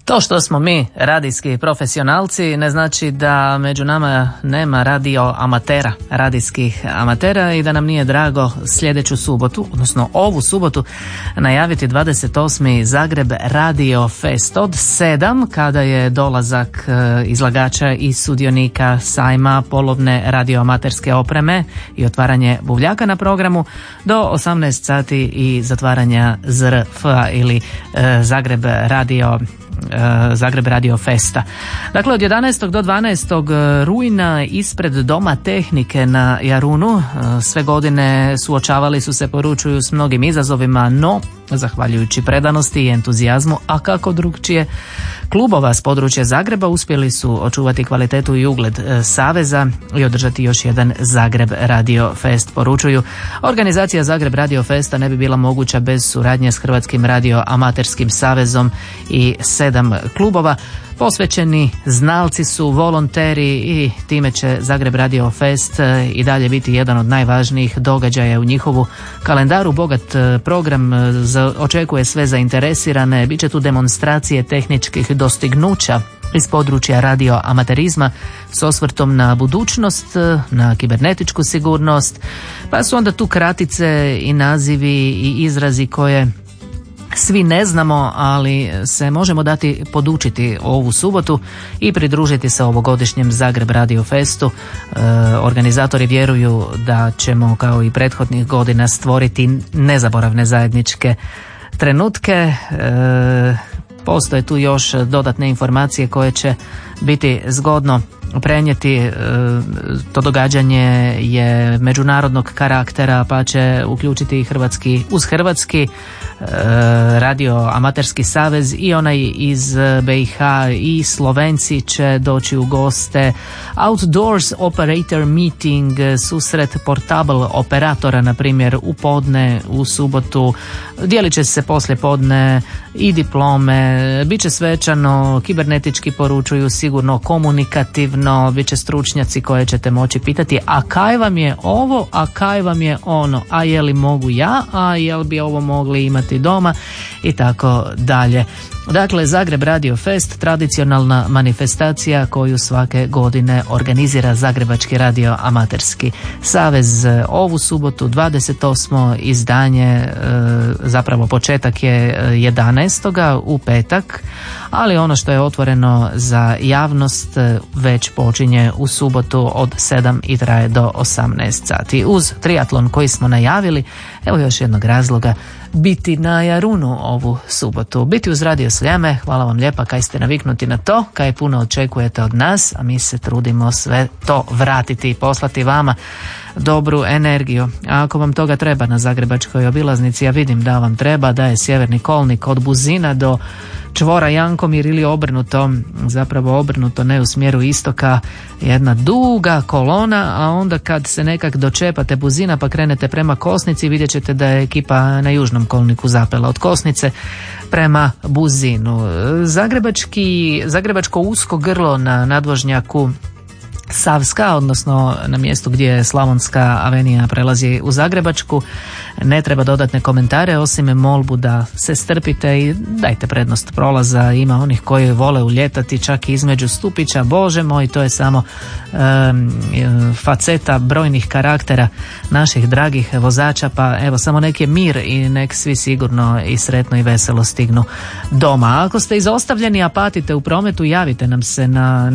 To što smo mi radijski profesionalci ne znači da među nama nema radio amatera, radijskih amatera i da nam nije drago sljedeću subotu, odnosno ovu subotu, najaviti 28. Zagreb Radio Fest od 7 kada je dolazak izlagača i sudionika sajma polovne radioamaterske opreme i otvaranje buvljaka na programu do 18 sati i zatvaranja ZRF-a ili Zagreb Radio Festa. Dakle, od 11. do 12. rujna ispred Doma tehnike na Jarunu sve godine suočavali su se, poručuju, s mnogim izazovima, no zahvaljujući predanosti i entuzijazmu, a kako drugčije, klubova s područja Zagreba uspjeli su očuvati kvalitetu i ugled saveza i održati još jedan Zagreb Radio Fest, poručuju. Organizacija Zagreb Radio Festa ne bi bila moguća bez suradnje s Hrvatskim radioamaterskim savezom i 7 klubova. Posvećeni znalci su volonteri i time će Zagreb Radio Fest i dalje biti jedan od najvažnijih događaja u njihovu kalendaru. Bogat program očekuje sve zainteresirane, bit će tu demonstracije tehničkih dostignuća iz područja radioamaterizma s osvrtom na budućnost, na kibernetičku sigurnost, pa su onda tu kratice i nazivi i izrazi koje svi ne znamo, ali se možemo dati podučiti ovu subotu i pridružiti se ovogodišnjem Zagreb Radio Festu. Organizatori vjeruju da ćemo kao i prethodnih godina stvoriti nezaboravne zajedničke trenutke. Postoje tu još dodatne informacije koje će biti zgodno prenijeti. To događanje je međunarodnog karaktera, pa će uključiti hrvatski radioamaterski savez i onaj iz BiH, i Slovenci će doći u goste. Outdoors Operator Meeting, susret portable operatora, na primjer, u podne, u subotu. Dijelit će se poslije podne i diplome, bit će svečano, kibernetički, poručuju, sigurno komunikativno, bit će stručnjaci koje ćete moći pitati, a kaj vam je ovo, a kaj vam je ono, a je li mogu ja, a jel bi ovo mogli imati doma i tako dalje. Dakle, Zagreb Radio Fest, tradicionalna manifestacija koju svake godine organizira Zagrebački radioamaterski savez. Ovu subotu 28. izdanje, zapravo početak je 11. u petak, ali ono što je otvoreno za javnost već počinje u subotu od 7 i traje do 18 sati. Uz triatlon koji smo najavili, evo još jednog razloga biti na Jarunu ovu subotu. Biti uz Radio Sljeme, hvala vam lijepa kaj ste naviknuti na to, kaj puno očekujete od nas, a mi se trudimo sve to vratiti i poslati vama dobru energiju. A ako vam toga treba na Zagrebačkoj obilaznici, ja vidim da vam treba, da je sjeverni kolnik od Buzina do čvora Jankomir ili obrnuto, zapravo obrnuto, ne u smjeru istoka, jedna duga kolona, a onda kad se nekak dočepate Buzina pa krenete prema Kosnici, vidjet ćete da je ekipa na južnom kolniku zapela od Kosnice prema Buzinu. Zagrebačko usko grlo na nadvožnjaku Savska, odnosno na mjestu gdje Slavonska avenija prelazi u Zagrebačku, ne treba dodatne komentare osim molbu da se strpite i dajte prednost prolaza. Ima onih koji vole uljetati čak između stupića, bože moj, to je samo faceta brojnih karaktera naših dragih vozača, pa evo samo nek je mir i nek svi sigurno i sretno i veselo stignu doma. Ako ste izostavljeni, a patite u prometu, javite nam se na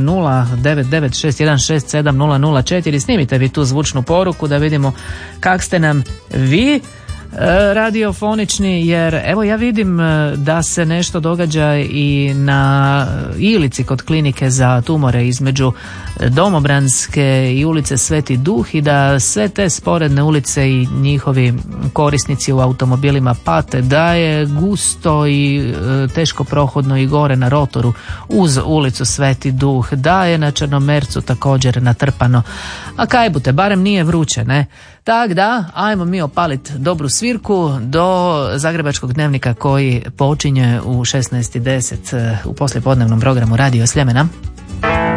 09961670004, snimite vi tu zvučnu poruku da vidimo kak ste nam vi radiofonični, jer evo ja vidim da se nešto događa i na Ilici kod klinike za tumore između Domobranske i ulice Sveti Duh i da sve te sporedne ulice i njihovi korisnici u automobilima pate, da je gusto i teško prohodno i gore na rotoru uz ulicu Sveti Duh, da je na Črnomercu također natrpano, a kaj bute, barem nije vruće, ne? Tak da, ajmo mi opaliti dobru svirku do Zagrebačkog dnevnika koji počinje u 16:10 u poslijepodnevnom programu Radio Sljemena.